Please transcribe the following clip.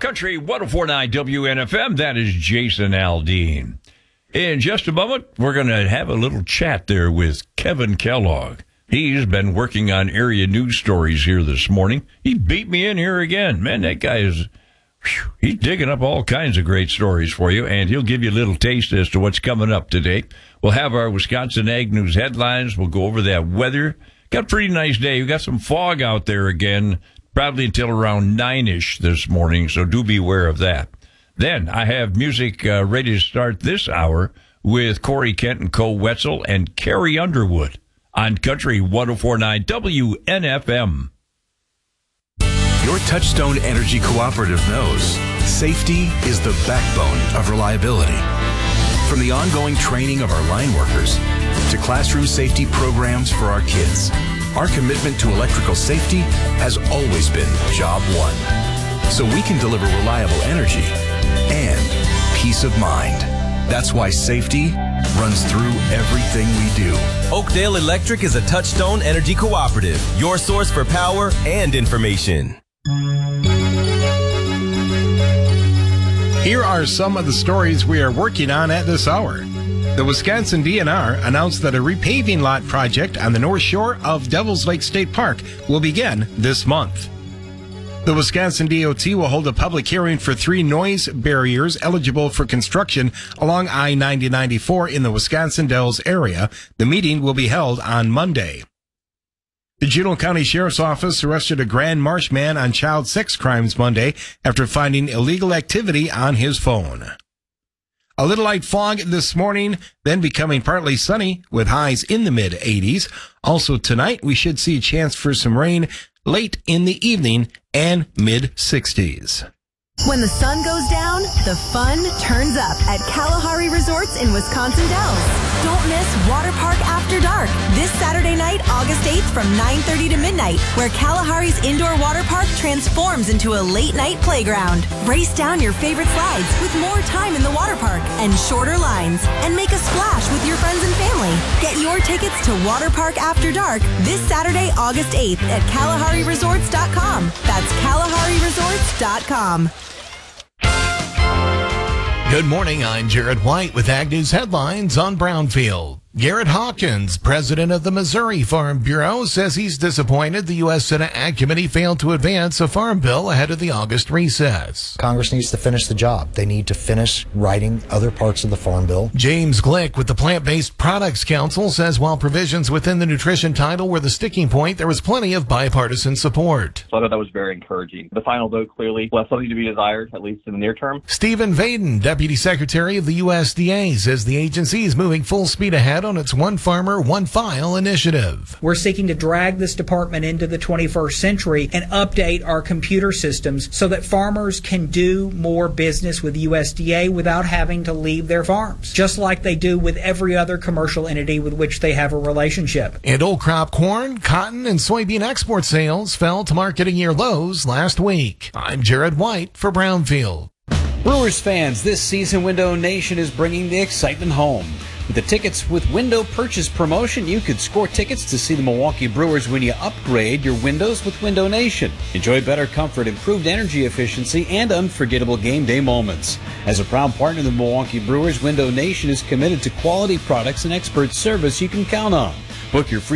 Country 104.9 WNFM. That is Jason Aldean. In just a moment, we're going to have a little chat there with Kevin Kellogg. He's been working on area news stories here this morning. He beat me in here again. Man, that guy is, he's digging up all kinds of great stories for you, and he'll give you a little taste as to what's coming up today. We'll have our Wisconsin Ag News headlines. We'll go over that weather. Got a pretty nice day. We got some fog out there again, probably until around 9-ish this morning, so do be aware of that. Then I have music ready to start this hour with Corey Kent and Cole Wetzel and Carrie Underwood on Country 104.9 WNFM. Your Touchstone Energy Cooperative knows safety is the backbone of reliability. From the ongoing training of our line workers to classroom safety programs for our kids, our commitment to electrical safety has always been job one. So we can deliver reliable energy and peace of mind. That's why safety runs through everything we do. Oakdale Electric is a Touchstone Energy Cooperative, your source for power and information. Here are some of the stories we are working on at this hour. The Wisconsin DNR announced that a repaving lot project on the north shore of Devils Lake State Park will begin this month. The Wisconsin DOT will hold a public hearing for 3 noise barriers eligible for construction along I-9094 in the Wisconsin Dells area. The meeting will be held on Monday. The Juneau County Sheriff's Office arrested a Grand Marsh man on child sex crimes Monday after finding illegal activity on his phone. A little light fog this morning, then becoming partly sunny with highs in the mid-80s. Also tonight, we should see a chance for some rain late in the evening and mid-60s. When the sun goes down, the fun turns up at Kalahari Resorts in Wisconsin Dells. Don't miss Water Park After Dark this Saturday night, August 8th from 9:30 to midnight, where Kalahari's indoor water park transforms into a late-night playground. Race down your favorite slides with more time in the water park and shorter lines, and make a splash with your friends and family. Get your tickets to Water Park After Dark this Saturday, August 8th at KalahariResorts.com. That's KalahariResorts.com. Good morning, I'm Jared White with Ag News headlines on Brownfield. Garrett Hawkins, president of the Missouri Farm Bureau, says he's disappointed the U.S. Senate Ag Committee failed to advance a farm bill ahead of the August recess. Congress needs to finish the job. They need to finish writing other parts of the farm bill. James Glick with the Plant-Based Products Council says while provisions within the nutrition title were the sticking point, there was plenty of bipartisan support. So I thought that was very encouraging. The final vote clearly left something to be desired, at least in the near term. Stephen Vaden, Deputy Secretary of the USDA, says the agency is moving full speed ahead on its One Farmer, One File initiative. We're seeking to drag this department into the 21st century and update our computer systems so that farmers can do more business with USDA without having to leave their farms, just like they do with every other commercial entity with which they have a relationship. And old crop corn, cotton, and soybean export sales fell to marketing year lows last week. I'm Jared White for Brownfield. Brewers fans, this season Window Nation is bringing the excitement home. With the Tickets with Window Purchase promotion, you could score tickets to see the Milwaukee Brewers when you upgrade your windows with Window Nation. Enjoy better comfort, improved energy efficiency, and unforgettable game day moments. As a proud partner of the Milwaukee Brewers, Window Nation is committed to quality products and expert service you can count on. Book your free